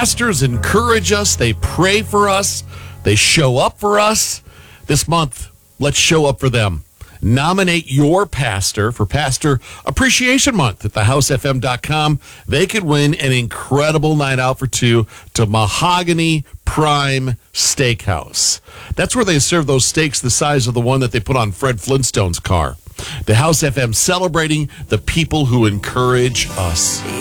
pastors encourage us. They pray for us. They show up for us. This month, let's show up for them. Nominate your pastor for Pastor Appreciation Month at thehousefm.com. They could win an incredible night out for two to Mahogany Prime Steakhouse. That's where they serve those steaks the size of the one that they put on Fred Flintstone's car. The House FM celebrating the people who encourage us.